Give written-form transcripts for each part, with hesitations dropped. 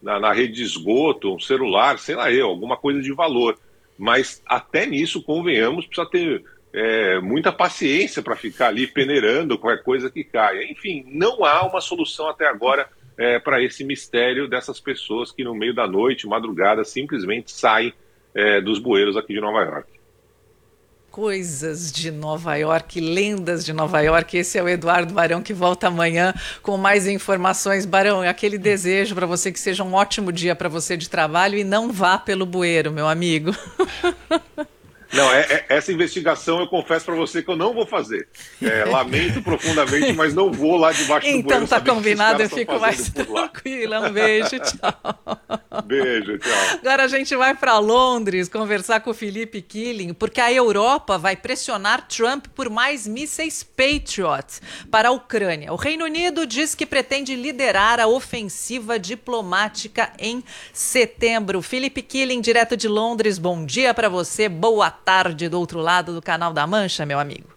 na rede de esgoto, um celular, sei lá alguma coisa de valor. Mas até nisso, convenhamos, precisa ter muita paciência para ficar ali peneirando qualquer coisa que caia. Enfim, não há uma solução até agora para esse mistério dessas pessoas que no meio da noite, madrugada, simplesmente saem dos bueiros aqui de Nova York. Coisas de Nova York, lendas de Nova York. Esse é o Eduardo Barão, que volta amanhã com mais informações. Barão, é aquele desejo para você que seja um ótimo dia para você de trabalho e não vá pelo bueiro, meu amigo. Não, essa investigação eu confesso para você que eu não vou fazer. Lamento profundamente, mas não vou lá debaixo do bueiro. Então tá combinado, eu fico mais tranquila. Um beijo, tchau. Beijo, tchau. Agora a gente vai para Londres conversar com o Philippe Killing, porque a Europa vai pressionar Trump por mais mísseis Patriot para a Ucrânia. O Reino Unido diz que pretende liderar a ofensiva diplomática em setembro. Philippe Killing, direto de Londres, bom dia para você, boa tarde do outro lado do Canal da Mancha, meu amigo.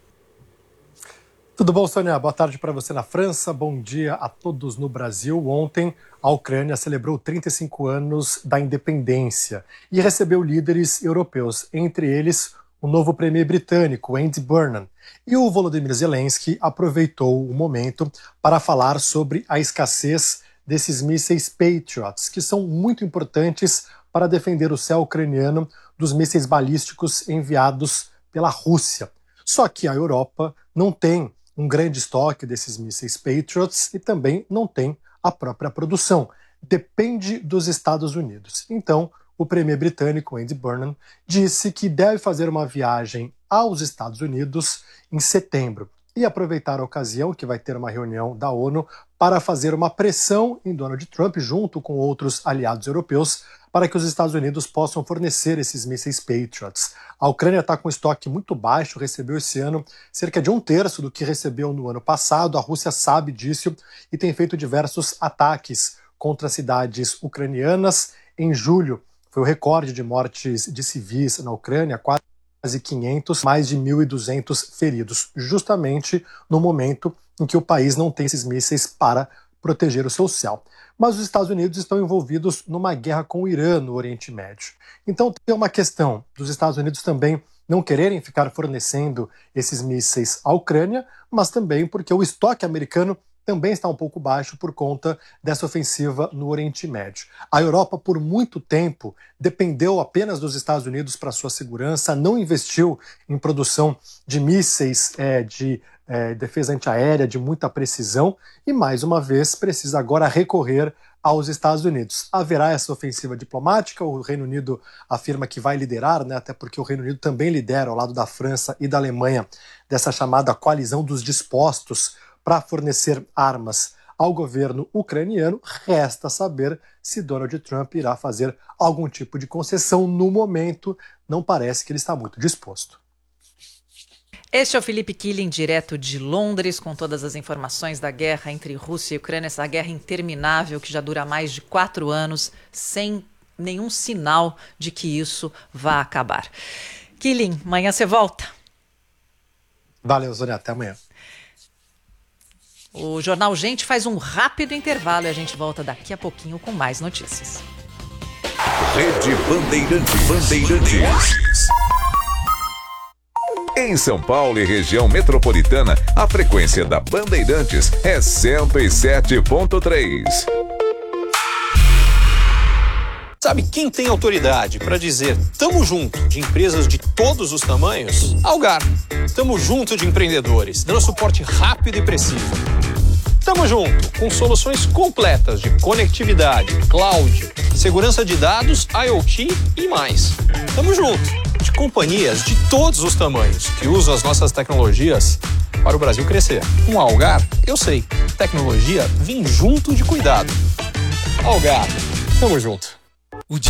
Tudo bom, Sônia? Boa tarde para você na França, bom dia a todos no Brasil. Ontem, a Ucrânia celebrou 35 anos da independência e recebeu líderes europeus, entre eles o novo premier britânico, Andy Burnham. E o Volodymyr Zelensky aproveitou o momento para falar sobre a escassez desses mísseis Patriots, que são muito importantes para defender o céu ucraniano dos mísseis balísticos enviados pela Rússia. Só que a Europa não tem um grande estoque desses mísseis Patriots e também não tem a própria produção. Depende dos Estados Unidos. Então, o premier britânico Andy Burnham disse que deve fazer uma viagem aos Estados Unidos em setembro e aproveitar a ocasião que vai ter uma reunião da ONU para fazer uma pressão em Donald Trump, junto com outros aliados europeus, para que os Estados Unidos possam fornecer esses mísseis Patriots. A Ucrânia está com estoque muito baixo, recebeu esse ano cerca de 1/3 do que recebeu no ano passado. A Rússia sabe disso e tem feito diversos ataques contra cidades ucranianas. Em julho, foi o recorde de mortes de civis na Ucrânia, quase 500, mais de 1.200 feridos, justamente no momento em que o país não tem esses mísseis para proteger o seu céu. Mas os Estados Unidos estão envolvidos numa guerra com o Irã no Oriente Médio. Então tem uma questão dos Estados Unidos também não quererem ficar fornecendo esses mísseis à Ucrânia, mas também porque o estoque americano também está um pouco baixo por conta dessa ofensiva no Oriente Médio. A Europa, por muito tempo, dependeu apenas dos Estados Unidos para sua segurança, não investiu em produção de mísseis de defesa antiaérea de muita precisão e, mais uma vez, precisa agora recorrer aos Estados Unidos. Haverá essa ofensiva diplomática, o Reino Unido afirma que vai liderar, até porque o Reino Unido também lidera, ao lado da França e da Alemanha, dessa chamada coalizão dos dispostos para fornecer armas ao governo ucraniano. Resta saber se Donald Trump irá fazer algum tipo de concessão. No momento, não parece que ele está muito disposto. Este é o Philippe Killing, direto de Londres, com todas as informações da guerra entre Rússia e Ucrânia, essa guerra interminável que já dura mais de 4 anos, sem nenhum sinal de que isso vá acabar. Killing, amanhã você volta. Valeu, Zônia, até amanhã. O Jornal Gente faz um rápido intervalo e a gente volta daqui a pouquinho com mais notícias. Rede Bandeirantes. Em São Paulo e região metropolitana, a frequência da Bandeirantes é 107.3. Sabe quem tem autoridade para dizer tamo junto de empresas de todos os tamanhos? Algar. Tamo junto de empreendedores, dando suporte rápido e preciso. Tamo junto com soluções completas de conectividade, cloud, segurança de dados, IoT e mais. Tamo junto de companhias de todos os tamanhos que usam as nossas tecnologias para o Brasil crescer. Com a Algar, eu sei, tecnologia vem junto de cuidado. Algar, tamo junto. O dia